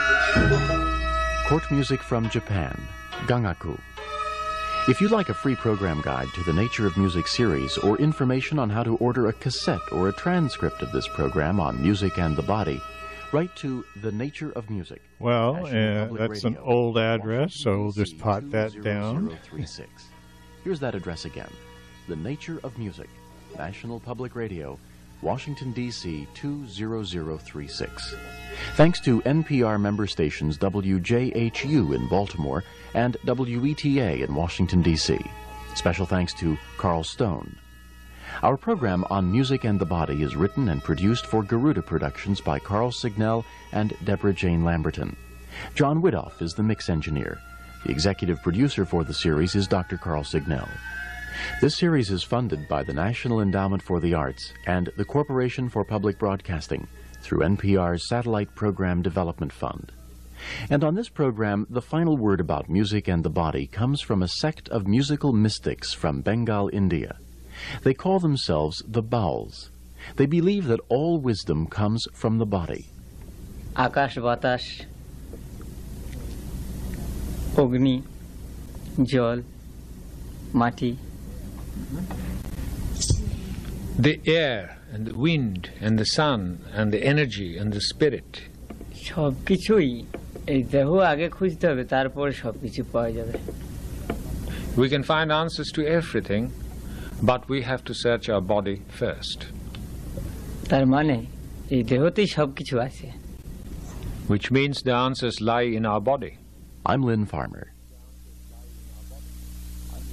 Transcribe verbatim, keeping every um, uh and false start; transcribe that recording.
Court music from Japan, Gangaku. If you'd like a free program guide to the Nature of Music series or information on how to order a cassette or a transcript of this program on music and the body, write to The Nature of Music. Well, uh, that's Radio, an old address, so we'll just pot that down. Here's that address again. The Nature of Music, National Public Radio, Washington, D C two zero zero three six. Thanks to N P R member stations W J H U in Baltimore and W E T A in Washington, D C. Special thanks to Carl Stone. Our program on Music and the Body is written and produced for Garuda Productions by Carl Signell and Deborah Jane Lamberton. John Widoff is the mix engineer. The executive producer for the series is Doctor Carl Signell. This series is funded by the National Endowment for the Arts and the Corporation for Public Broadcasting through N P R's Satellite Program Development Fund. And on this program, the final word about music and the body comes from a sect of musical mystics from Bengal, India. They call themselves the Bauls. They believe that all wisdom comes from the body. Akash Batash, Ogni, Jol, Mati. The air and the wind and the sun and the energy and the spirit. We can find answers to everything, but we have to search our body first. Which means the answers lie in our body. I'm Lynn Farmer.